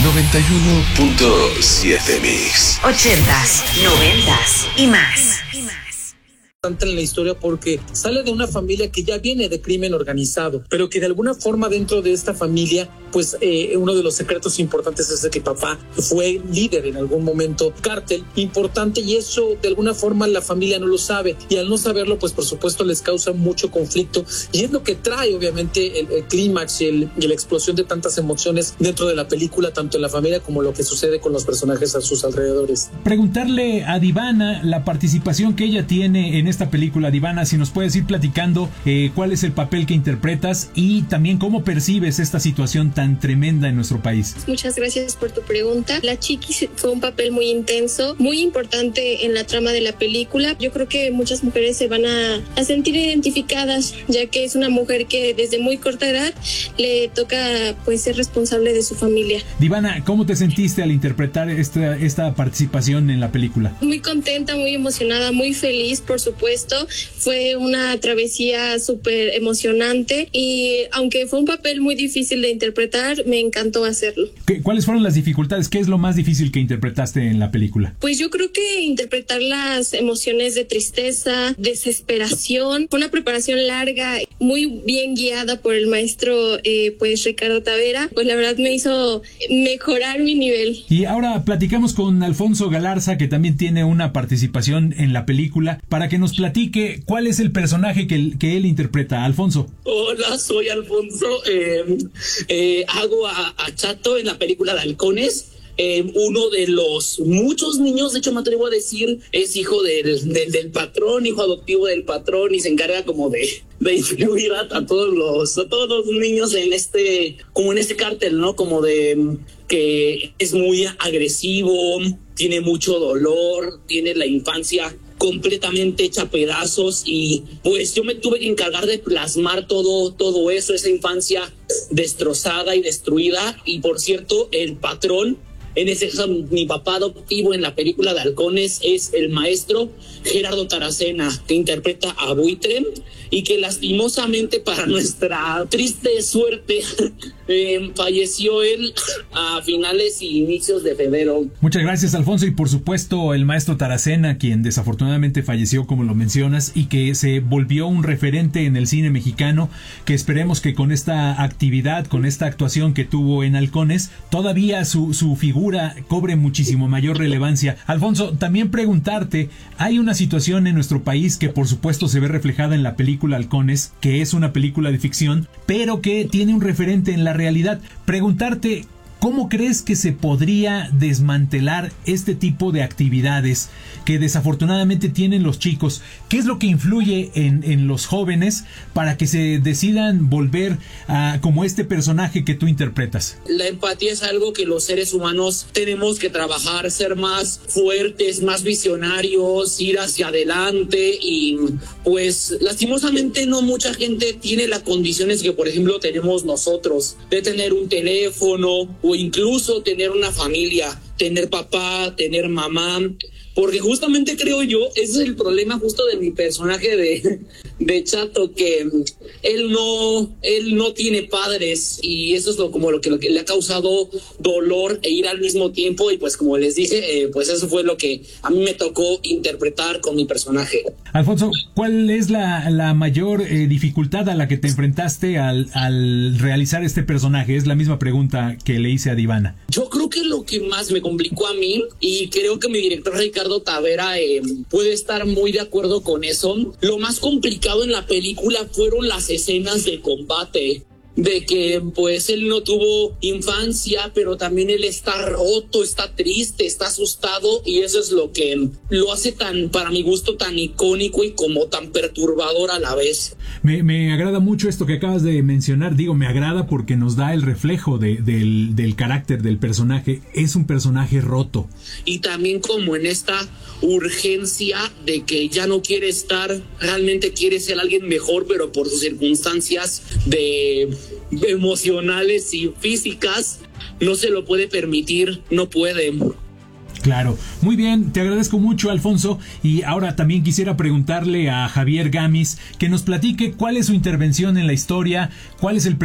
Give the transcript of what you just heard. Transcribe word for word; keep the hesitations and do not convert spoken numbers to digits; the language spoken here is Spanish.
noventa y uno punto siete Mix. Ochentas, noventas y más. En la historia porque sale de una familia que ya viene de crimen organizado, pero que de alguna forma dentro de esta familia, pues eh, uno de los secretos importantes es de que papá fue líder en algún momento, cártel importante, y eso de alguna forma la familia no lo sabe, y al no saberlo, pues por supuesto les causa mucho conflicto, y es lo que trae obviamente el, el clímax y, el, y la explosión de tantas emociones dentro de la película, tanto en la familia como lo que sucede con los personajes a sus alrededores. Preguntarle a Divana la participación que ella tiene en esta película. Divana, si nos puedes ir platicando eh, cuál es el papel que interpretas y también cómo percibes esta situación tan tremenda en nuestro país. Muchas gracias por tu pregunta. La Chiquis fue un papel muy intenso, muy importante en la trama de la película. Yo creo que muchas mujeres se van a, a sentir identificadas, ya que es una mujer que desde muy corta edad le toca pues ser responsable de su familia. Divana, ¿cómo te sentiste al interpretar esta, esta participación en la película? Muy contenta, muy emocionada, muy feliz, por supuesto. Fue una travesía súper emocionante y aunque fue un papel muy difícil de interpretar, me encantó hacerlo. ¿Qué, ¿Cuáles fueron las dificultades? ¿Qué es lo más difícil que interpretaste en la película? Pues yo creo que interpretar las emociones de tristeza, desesperación. Fue una preparación larga, muy bien guiada por el maestro eh, pues Ricardo Tavera. Pues la verdad me hizo mejorar mi nivel. Y ahora platicamos con Alfonso Galarza, que también tiene una participación en la película, para que nos platique cuál es el personaje que, que él interpreta. Alfonso. Hola, soy Alfonso. Eh, eh, hago a, a Chato en la película de Halcones. Eh, uno de los muchos niños, de hecho me atrevo a decir, es hijo del, del, del patrón, hijo adoptivo del patrón, y se encarga como de, de influir a, a todos los a todos los niños en este, como en este cártel, ¿no? Como de que es muy agresivo, tiene mucho dolor, tiene la infancia completamente hecha a pedazos, y pues yo me tuve que encargar de plasmar todo, todo eso, esa infancia destrozada y destruida. Y por cierto, el patrón, en ese caso mi papá adoptivo en la película de Halcones, es el maestro Gerardo Taracena, que interpreta a Buitre, y que lastimosamente, para nuestra triste suerte, eh, falleció él a finales y inicios de febrero. Muchas gracias, Alfonso, y por supuesto el maestro Taracena, quien desafortunadamente falleció, como lo mencionas, y que se volvió un referente en el cine mexicano, que esperemos que con esta actividad, con esta actuación que tuvo en Halcones, todavía su, su figura cobre muchísimo mayor relevancia. Alfonso, también preguntarte, hay una situación en nuestro país que por supuesto se ve reflejada en la película Halcones, que es una película de ficción, pero que tiene un referente en la realidad. Preguntarte, ¿cómo crees que se podría desmantelar este tipo de actividades que desafortunadamente tienen los chicos? ¿Qué es lo que influye en, en los jóvenes para que se decidan volver a, como este personaje que tú interpretas? La empatía es algo que los seres humanos tenemos que trabajar, ser más fuertes, más visionarios, ir hacia adelante, y pues lastimosamente no mucha gente tiene las condiciones que por ejemplo tenemos nosotros, de tener un teléfono o incluso tener una familia, tener papá, tener mamá, porque justamente creo yo, ese es el problema justo de mi personaje de, de Chato, que él no, él no tiene padres, y eso es lo, como lo que, lo que le ha causado dolor e ir al mismo tiempo, y pues como les dije, eh, pues eso fue lo que a mí me tocó interpretar con mi personaje. Alfonso, ¿cuál es la, la mayor eh, dificultad a la que te enfrentaste al, al realizar este personaje? Es la misma pregunta que le hice a Divana. Yo creo que lo que más me complicó a mí, y creo que mi director Ricardo Tavera eh, puede estar muy de acuerdo con eso, lo más complicado en la película fueron las escenas de combate, de que pues él no tuvo infancia, pero también él está roto, está triste, está asustado, y eso es lo que lo hace tan, para mi gusto, tan icónico y como tan perturbador a la vez. Me, me agrada mucho esto que acabas de mencionar. Digo, me agrada porque nos da el reflejo de, del, del carácter del personaje. Es un personaje roto. Y también como en esta urgencia de que ya no quiere estar, realmente quiere ser alguien mejor, pero por sus circunstancias de emocionales y físicas no se lo puede permitir, no puede. Claro, muy bien, te agradezco mucho, Alfonso, y ahora también quisiera preguntarle a Javier Gamis que nos platique cuál es su intervención en la historia, cuál es el